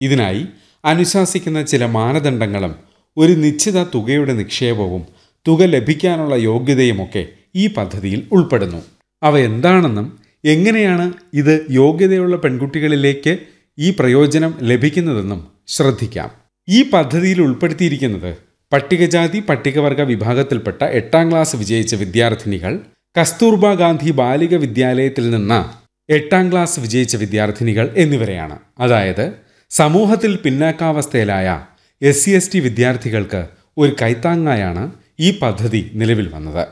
ഇതിനായി അനുശാസിക്കുന്ന ചില മാനദണ്ഡങ്ങളും ഒരു നിശ്ചിത തുകയുടെ നിക്ഷേപവും തുക ലഭിക്കാനുള്ള യോഗ്യതയുമൊക്കെ ഈ പദ്ധതിയിൽ ഉൾപ്പെടുന്നു. അവ എന്താണെന്നും എങ്ങനെയാണ് ഇത് യോഗ്യതയുള്ള പെൺകുട്ടികളിലേക്ക് ഈ പ്രയോജനം ലഭിക്കുന്നതെന്നും ശ്രദ്ധിക്കാം. ഈ പദ്ധതിയിൽ ഉൾപ്പെടുത്തിയിരിക്കുന്നത് പട്ടികജാതി പട്ടികവർഗ വിഭാഗത്തിൽപ്പെട്ട 8ാം ക്ലാസ് വിജയിച്ച വിദ്യാർത്ഥിനികൾ, കസ്തൂർബ ഗാന്ധി ബാലിക വിദ്യാലയത്തിൽ നിന്ന് 8ാം ക്ലാസ് വിജയിച്ച വിദ്യാർത്ഥിനികൾ എന്നിവരെയാണ്. അതായത് സമൂഹത്തിൽ പിന്നാക്കാവസ്ഥയിലായ SC/ST വിദ്യാർത്ഥികൾക്ക് ഒരു കൈത്താങ്ങായാണ് ഈ പദ്ധതി നിലവിൽ വന്നത്.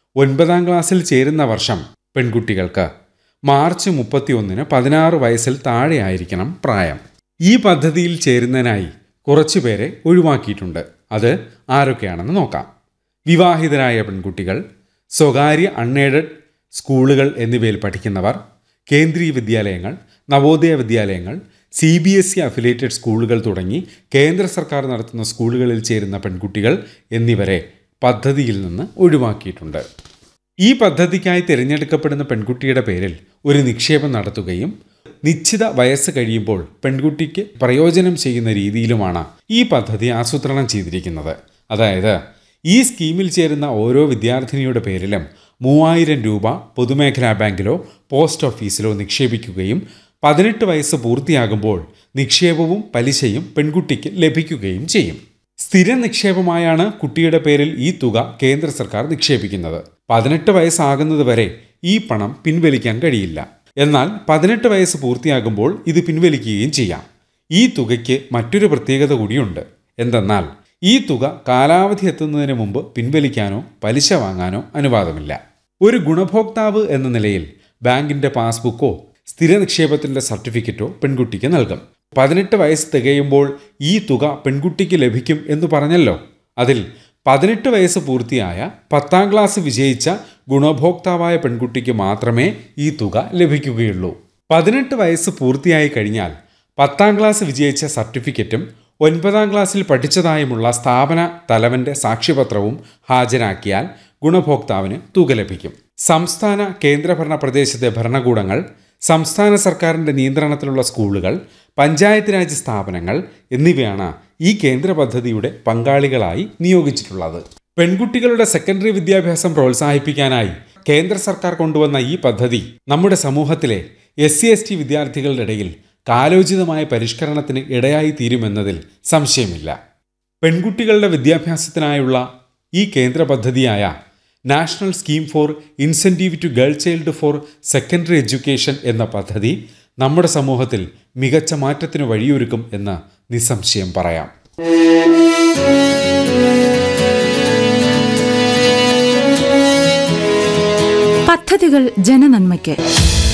9ാം ക്ലാസ്സിൽ ചേരുന്ന വർഷം പെൺകുട്ടികൾക്ക് മാർച്ച് 31 16 വയസ്സിൽ താഴെയായിരിക്കണം പ്രായം. ഈ പദ്ധതിയിൽ ചേരുന്നതിനായി കുറച്ചുപേരെ ഒഴിവാക്കിയിട്ടുണ്ട്. അത് ആരൊക്കെയാണെന്ന് നോക്കാം. വിവാഹിതരായ പെൺകുട്ടികൾ, സ്വകാര്യ അൺഎയ്ഡഡ് സ്കൂളുകൾ എന്നിവയിൽ പഠിക്കുന്നവർ, കേന്ദ്രീയ വിദ്യാലയങ്ങൾ, നവോദയ വിദ്യാലയങ്ങൾ, CBSE അഫിലിയേറ്റഡ് സ്കൂളുകൾ തുടങ്ങി കേന്ദ്ര സർക്കാർ നടത്തുന്ന സ്കൂളുകളിൽ ചേരുന്ന പെൺകുട്ടികൾ എന്നിവരെ പദ്ധതിയിൽ നിന്ന് ഒഴിവാക്കിയിട്ടുണ്ട്. ഈ പദ്ധതിക്കായി തിരഞ്ഞെടുക്കപ്പെടുന്ന പെൺകുട്ടിയുടെ പേരിൽ ഒരു നിക്ഷേപം നടത്തുകയും നിശ്ചിത വയസ്സ് കഴിയുമ്പോൾ പെൺകുട്ടിക്ക് പ്രയോജനം ചെയ്യുന്ന രീതിയിലുമാണ് ഈ പദ്ധതി ആസൂത്രണം ചെയ്തിരിക്കുന്നത്. അതായത് ഈ സ്കീമിൽ ചേരുന്ന ഓരോ വിദ്യാർത്ഥിനിയുടെ പേരിലും 3000 രൂപ പൊതുമേഖലാ ബാങ്കിലോ പോസ്റ്റ് ഓഫീസിലോ നിക്ഷേപിക്കുകയും 18 വയസ്സ് പൂർത്തിയാകുമ്പോൾ നിക്ഷേപവും പലിശയും പെൺകുട്ടിക്ക് ലഭിക്കുകയും ചെയ്യും. സ്ഥിര നിക്ഷേപമായാണ് കുട്ടിയുടെ പേരിൽ ഈ തുക കേന്ദ്ര സർക്കാർ നിക്ഷേപിക്കുന്നത്. 18 വയസ്സാകുന്നത് വരെ ഈ പണം പിൻവലിക്കാൻ കഴിയില്ല. എന്നാൽ 18 വയസ്സ് പൂർത്തിയാകുമ്പോൾ ഇത് പിൻവലിക്കുകയും ചെയ്യാം. ഈ തുകയ്ക്ക് മറ്റൊരു പ്രത്യേകത കൂടിയുണ്ട്. എന്തെന്നാൽ ഈ തുക കാലാവധി എത്തുന്നതിന് മുമ്പ് പിൻവലിക്കാനോ പലിശ വാങ്ങാനോ അനുവാദമില്ല. ഒരു ഗുണഭോക്താവ് എന്ന നിലയിൽ ബാങ്കിന്റെ പാസ്ബുക്കോ സ്ഥിര നിക്ഷേപത്തിന്റെ സർട്ടിഫിക്കറ്റോ പെൺകുട്ടിക്ക് നൽകും. 18 വയസ്സ് തികയുമ്പോൾ ഈ തുക പെൺകുട്ടിക്ക് ലഭിക്കും എന്ന് പറഞ്ഞല്ലോ. അതിൽ 18 വയസ്സ് പൂർത്തിയായ 10ാം ക്ലാസ് വിജയിച്ച ഗുണഭോക്താവായ പെൺകുട്ടിക്ക് മാത്രമേ ഈ തുക ലഭിക്കുകയുള്ളൂ. 18 വയസ്സ് പൂർത്തിയായി കഴിഞ്ഞാൽ 10ാം ക്ലാസ് വിജയിച്ച സർട്ടിഫിക്കറ്റും 9ാം ക്ലാസ്സിൽ പഠിച്ചതായുമുള്ള സ്ഥാപന തലവന്റെ സാക്ഷ്യപത്രവും ഹാജരാക്കിയാൽ ഗുണഭോക്താവിന് തുക ലഭിക്കും. സംസ്ഥാന കേന്ദ്രഭരണ പ്രദേശത്തെ ഭരണകൂടങ്ങൾ, സംസ്ഥാന സർക്കാരിൻ്റെ നിയന്ത്രണത്തിലുള്ള സ്കൂളുകൾ, പഞ്ചായത്ത് രാജ് സ്ഥാപനങ്ങൾ എന്നിവയാണ് ഈ കേന്ദ്ര പദ്ധതിയുടെ പങ്കാളികളായി നിയോഗിച്ചിട്ടുള്ളത്. പെൺകുട്ടികളുടെ സെക്കൻഡറി വിദ്യാഭ്യാസം പ്രോത്സാഹിപ്പിക്കാനായി കേന്ദ്ര സർക്കാർ കൊണ്ടുവന്ന ഈ പദ്ധതി നമ്മുടെ സമൂഹത്തിലെ SC/ST വിദ്യാർത്ഥികളുടെ ഇടയിൽ കാലോചിതമായ പരിഷ്കരണത്തിന് ഇടയായി തീരുമെന്നതിൽ സംശയമില്ല. പെൺകുട്ടികളുടെ വിദ്യാഭ്യാസത്തിനായുള്ള ഈ കേന്ദ്ര പദ്ധതിയായ national scheme for incentive to girl child for secondary education എന്ന പദ്ധതി നമ്മുടെ സമൂഹത്തിൽ മികച്ച മാറ്റത്തിന് വഴിയൊരുക്കും എന്ന് നിസ്സംശയം പറയാം. പദ്ധതികൾ ജനനന്മയ്ക്ക്.